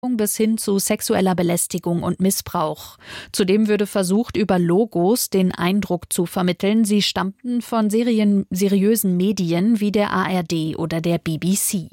bis hin zu sexueller Belästigung und Missbrauch. Zudem würde versucht, über Logos den Eindruck zu vermitteln, sie stammten von seriösen Medien wie der ARD oder der BBC.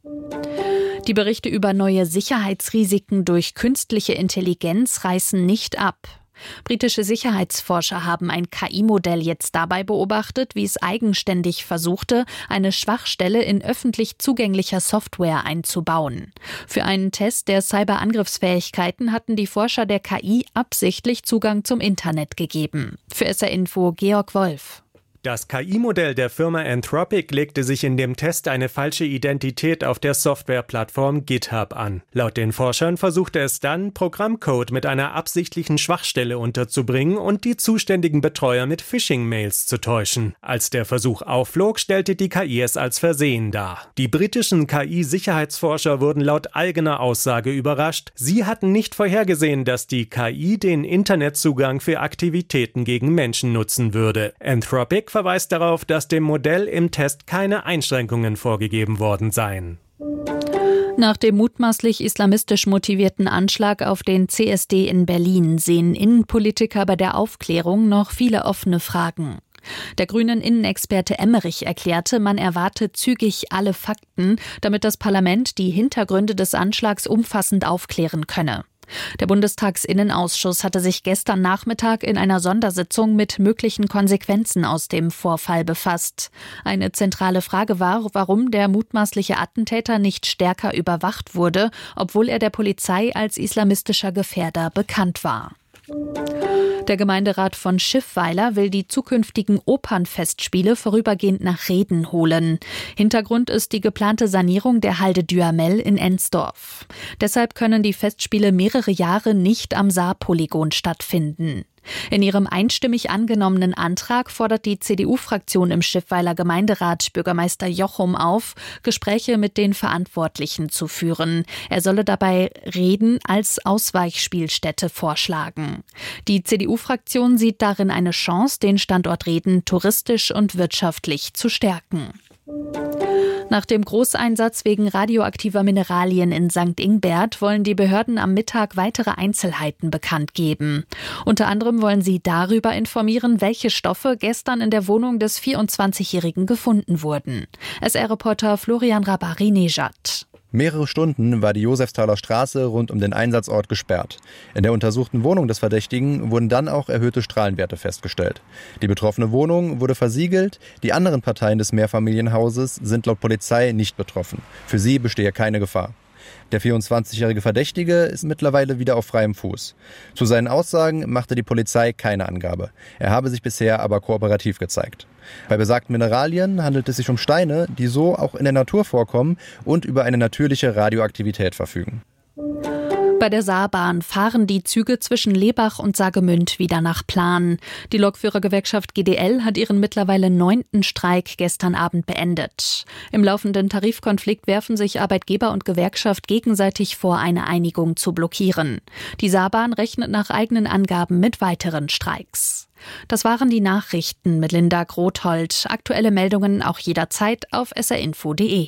Die Berichte über neue Sicherheitsrisiken durch künstliche Intelligenz reißen nicht ab. Britische Sicherheitsforscher haben ein KI-Modell jetzt dabei beobachtet, wie es eigenständig versuchte, eine Schwachstelle in öffentlich zugänglicher Software einzubauen. Für einen Test der Cyberangriffsfähigkeiten hatten die Forscher der KI absichtlich Zugang zum Internet gegeben. Für SR Info Georg Wolf. Das KI-Modell der Firma Anthropic legte sich in dem Test eine falsche Identität auf der Softwareplattform GitHub an. Laut den Forschern versuchte es dann, Programmcode mit einer absichtlichen Schwachstelle unterzubringen und die zuständigen Betreuer mit Phishing-Mails zu täuschen. Als der Versuch aufflog, stellte die KI es als Versehen dar. Die britischen KI-Sicherheitsforscher wurden laut eigener Aussage überrascht. Sie hatten nicht vorhergesehen, dass die KI den Internetzugang für Aktivitäten gegen Menschen nutzen würde. Anthropic verweist darauf, dass dem Modell im Test keine Einschränkungen vorgegeben worden seien. Nach dem mutmaßlich islamistisch motivierten Anschlag auf den CSD in Berlin sehen Innenpolitiker bei der Aufklärung noch viele offene Fragen. Der grünen Innenexperte Emmerich erklärte, man erwarte zügig alle Fakten, damit das Parlament die Hintergründe des Anschlags umfassend aufklären könne. Der Bundestagsinnenausschuss hatte sich gestern Nachmittag in einer Sondersitzung mit möglichen Konsequenzen aus dem Vorfall befasst. Eine zentrale Frage war, warum der mutmaßliche Attentäter nicht stärker überwacht wurde, obwohl er der Polizei als islamistischer Gefährder bekannt war. Der Gemeinderat von Schiffweiler will die zukünftigen Opernfestspiele vorübergehend nach Rheden holen. Hintergrund ist die geplante Sanierung der Halde Duhamel in Ensdorf. Deshalb können die Festspiele mehrere Jahre nicht am Saarpolygon stattfinden. In ihrem einstimmig angenommenen Antrag fordert die CDU-Fraktion im Schiffweiler Gemeinderat Bürgermeister Jochum auf, Gespräche mit den Verantwortlichen zu führen. Er solle dabei Rheden als Ausweichspielstätte vorschlagen. Die CDU-Fraktion sieht darin eine Chance, den Standort Rheden touristisch und wirtschaftlich zu stärken. Nach dem Großeinsatz wegen radioaktiver Mineralien in St. Ingbert wollen die Behörden am Mittag weitere Einzelheiten bekannt geben. Unter anderem wollen sie darüber informieren, welche Stoffe gestern in der Wohnung des 24-Jährigen gefunden wurden. SR-Reporter Florian Rabari-Nejad. Mehrere Stunden war die Josefsthaler Straße rund um den Einsatzort gesperrt. In der untersuchten Wohnung des Verdächtigen wurden dann auch erhöhte Strahlenwerte festgestellt. Die betroffene Wohnung wurde versiegelt. Die anderen Parteien des Mehrfamilienhauses sind laut Polizei nicht betroffen. Für sie bestehe keine Gefahr. Der 24-jährige Verdächtige ist mittlerweile wieder auf freiem Fuß. Zu seinen Aussagen machte die Polizei keine Angabe. Er habe sich bisher aber kooperativ gezeigt. Bei besagten Mineralien handelt es sich um Steine, die so auch in der Natur vorkommen und über eine natürliche Radioaktivität verfügen. Bei der Saarbahn fahren die Züge zwischen Lebach und Saargemünd wieder nach Plan. Die Lokführergewerkschaft GDL hat ihren mittlerweile 9. Streik gestern Abend beendet. Im laufenden Tarifkonflikt werfen sich Arbeitgeber und Gewerkschaft gegenseitig vor, eine Einigung zu blockieren. Die Saarbahn rechnet nach eigenen Angaben mit weiteren Streiks. Das waren die Nachrichten mit Linda Grothold. Aktuelle Meldungen auch jederzeit auf srinfo.de.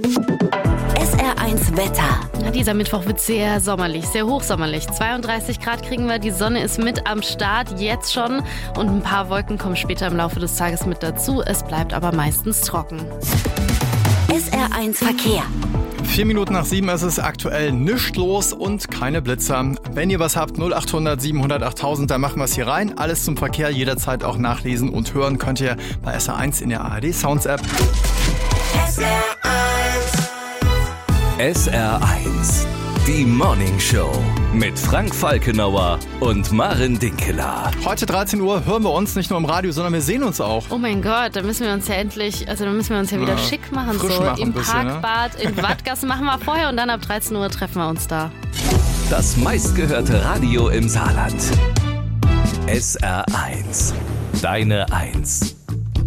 SR1 Wetter. Ja, dieser Mittwoch wird sehr sommerlich, sehr hochsommerlich. 32 Grad kriegen wir, die Sonne ist mit am Start, jetzt schon. Und ein paar Wolken kommen später im Laufe des Tages mit dazu. Es bleibt aber meistens trocken. SR1 Verkehr. 4 Minuten nach 7 ist es aktuell nichts los und keine Blitzer. Wenn ihr was habt, 0800 700 8000, dann machen wir es hier rein. Alles zum Verkehr jederzeit auch nachlesen und hören könnt ihr bei SR1 in der ARD Sounds App. SR1, die Morning Show mit Frank Falkenauer und Maren Dinkeler. Heute 13 Uhr hören wir uns nicht nur im Radio, sondern wir sehen uns auch. Oh mein Gott, da müssen wir uns ja wieder schick machen. Frisch so machen im bisschen, Parkbad, in Wattgasse machen wir vorher und dann ab 13 Uhr treffen wir uns da. Das meistgehörte Radio im Saarland. SR1, deine Eins.